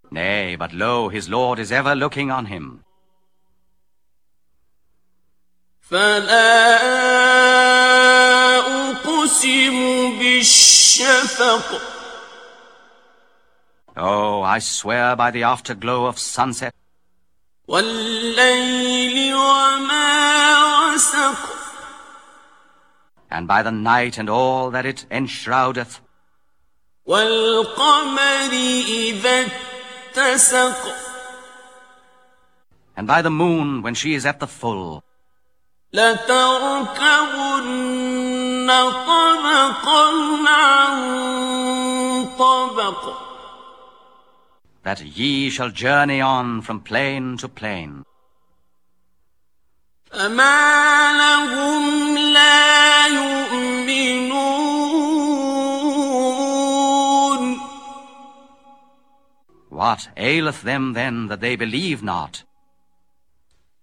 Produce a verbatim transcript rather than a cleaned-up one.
Nay, but lo, his Lord is ever looking on him. فلا أقسم بالشفق. Oh, I swear by the afterglow of sunset. والليل وما وسق. And by the night and all that it enshroudeth. والقمر إذا اتسق. And by the moon when she is at the full. لتركبن طبقا عن طبق. That ye shall journey on from plain to plain. فما لهم لا يؤمنون. What aileth them then that they believe not?